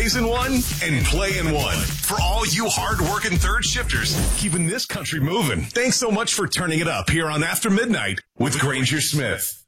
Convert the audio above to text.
rise in one and play in one. For all you hard-working third shifters, keeping this country moving. Thanks so much for turning it up here on After Midnight with Granger Smith.